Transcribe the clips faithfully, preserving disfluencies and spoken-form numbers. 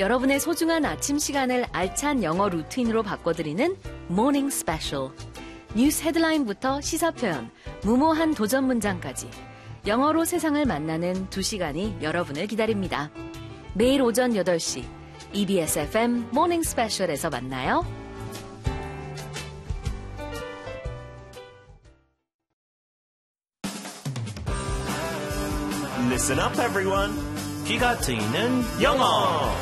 여러분의 소중한 아침 시간을 알찬 영어 루틴으로 바꿔드리는 Morning Special. 뉴스 헤드라인부터 시사 표현, 무모한 도전 문장까지 영어로 세상을 만나는 두 시간이 여러분을 기다립니다. 매일 오전 여덟 시 이비에스 에프엠 Morning Special에서 만나요. Listen up, everyone. 귀가 트이는 영어.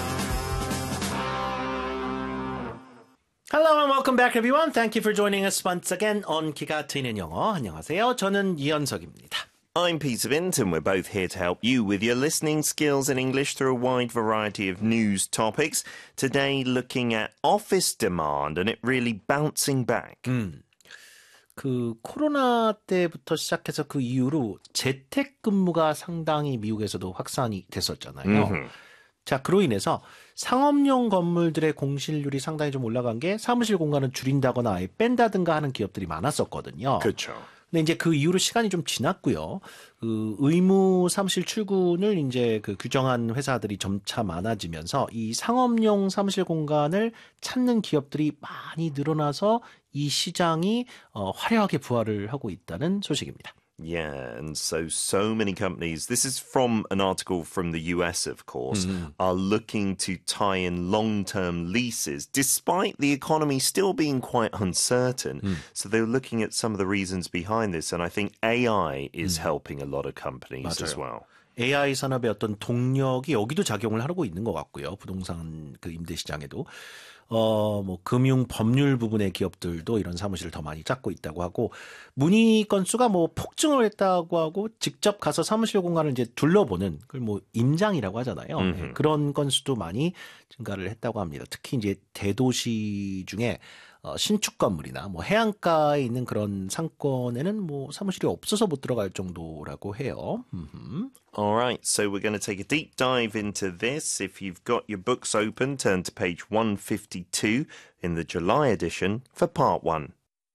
Hello and welcome back, everyone. Thank you for joining us once again on 귀가 트이는 영어. 안녕하세요. 저는 이현석입니다. I'm Peter Vinton. We're both here to help you with your listening skills in English through a wide variety of news topics. Today, looking at office demand and it really bouncing back. 음. 그 코로나 때부터 시작해서 그 이후로 재택근무가 상당히 미국에서도 확산이 됐었잖아요. Mm-hmm. 자, 그로 인해서 상업용 건물들의 공실률이 상당히 좀 올라간 게 사무실 공간을 줄인다거나 아예 뺀다든가 하는 기업들이 많았었거든요. 그렇죠. 근데 이제 그 이후로 시간이 좀 지났고요. 그 의무 사무실 출근을 이제 그 규정한 회사들이 점차 많아지면서 이 상업용 사무실 공간을 찾는 기업들이 많이 늘어나서 이 시장이 어, 화려하게 부활을 하고 있다는 소식입니다. Yeah, and so, so many companies, this is from an article from the U S, of course, mm-hmm. are looking to tie in long-term leases, despite the economy still being quite uncertain. Mm. So they're looking at some of the reasons behind this, and I think A I is mm. helping a lot of companies 맞아요. as well. 에이아이 산업의 어떤 동력이 여기도 작용을 하고 있는 것 같고요. 부동산 그 임대 시장에도. 어, 뭐, 금융 법률 부분의 기업들도 이런 사무실을 더 많이 찾고 있다고 하고, 문의 건수가 뭐 폭증을 했다고 하고, 직접 가서 사무실 공간을 이제 둘러보는, 그걸 뭐, 임장이라고 하잖아요. 네, 그런 건수도 많이 증가를 했다고 합니다. 특히 이제 대도시 중에 어, 신축 건물이나 뭐 해안가에 있는 그런 상권에는 뭐 사무실이 없어서 못 들어갈 정도라고 해요. 음흠. All right, so we're going to take a deep dive into this. If you've got your books open, turn to page one fifty-two in the July edition for part one.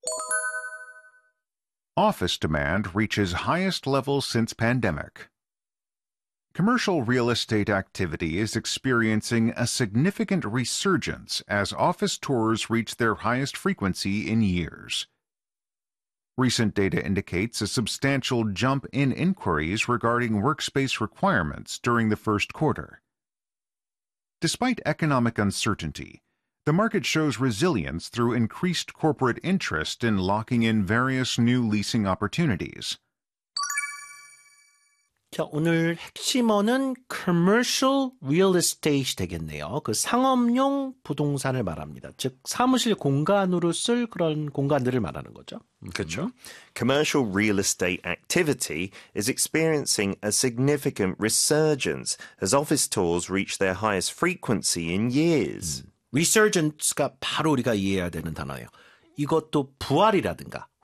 Office demand reaches highest levels since pandemic. Commercial real estate activity is experiencing a significant resurgence as office tours reach their highest frequency in years. Recent data indicates a substantial jump in inquiries regarding workspace requirements during the first quarter. Despite economic uncertainty, the market shows resilience through increased corporate interest in locking in various new leasing opportunities. 자, 오늘 핵심어는 commercial real estate 되겠네요. 그 상업용 부동산을 말합니다. 즉 사무실 공간으로 쓸 그런 공간들을 말하는 거죠. 그렇죠. Commercial real estate activity is experiencing a significant resurgence as office tours reach their highest frequency in years. 음, resurgence가 바로 우리가 이해해야 되는 단어예요. 이것도 부활이라든가